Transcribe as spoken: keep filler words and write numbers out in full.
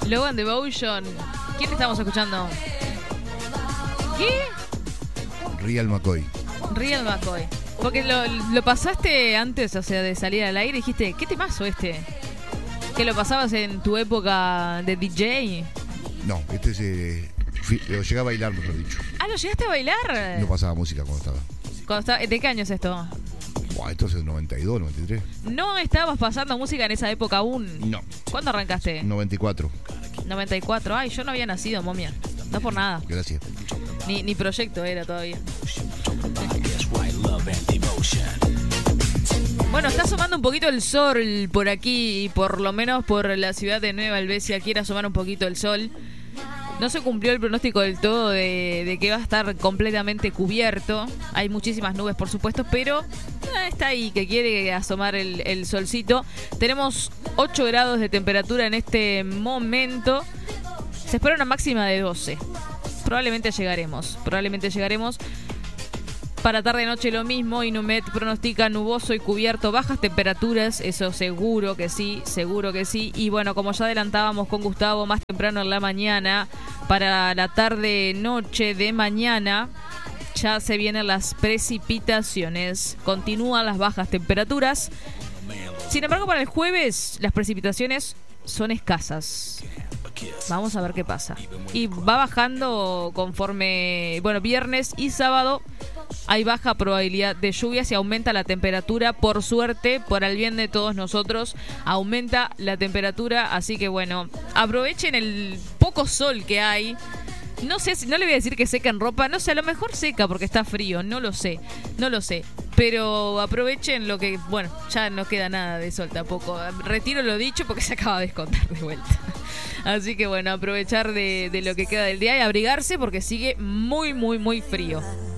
Logan Devotion. ¿Quién estamos escuchando? ¿Qué? Real McCoy. Real McCoy. Porque lo, lo pasaste antes, o sea, de salir al aire y dijiste, ¿qué temazo este? ¿Que lo pasabas en tu época de D J? No, este se... Fui, lo llegué a bailar, mejor dicho. Ah, ¿lo llegaste a bailar? No pasaba música cuando estaba. Cuando estaba ¿de qué año es esto? Buah, esto es el noventa y dos, noventa y tres. ¿No estabas pasando música en esa época aún? No. ¿Cuándo arrancaste? noventa y cuatro. noventa y cuatro. Ay, yo no había nacido, momia. No por nada. Gracias. Ni, ni proyecto era todavía. Bueno, está asomando un poquito el sol por aquí, por lo menos por la ciudad de Nueva Helvecia. Quiere asomar un poquito el sol. No se cumplió el pronóstico del todo de, de que va a estar completamente cubierto. Hay muchísimas nubes, por supuesto, pero eh, está ahí, que quiere asomar el, el solcito. Tenemos ocho grados de temperatura en este momento. Se espera una máxima de doce. Probablemente llegaremos, probablemente llegaremos. Para tarde-noche lo mismo, Inumet pronostica nuboso y cubierto, bajas temperaturas, eso seguro que sí, seguro que sí. Y bueno, como ya adelantábamos con Gustavo más temprano en la mañana, para la tarde-noche de mañana ya se vienen las precipitaciones, continúan las bajas temperaturas. Sin embargo, para el jueves las precipitaciones son escasas. Vamos a ver qué pasa. Y va bajando conforme, bueno, viernes y sábado hay baja probabilidad de lluvias y aumenta la temperatura. Por suerte, por el bien de todos nosotros, aumenta la temperatura. Así que bueno, aprovechen el poco sol que hay. No sé, no le voy a decir que seca en ropa. No sé, a lo mejor seca porque está frío. No lo sé, no lo sé. Pero aprovechen lo que, bueno, ya no queda nada de sol tampoco. Retiro lo dicho porque se acaba de descontar de vuelta. Así que bueno, aprovechar de, de lo que queda del día y abrigarse porque sigue muy, muy, muy frío.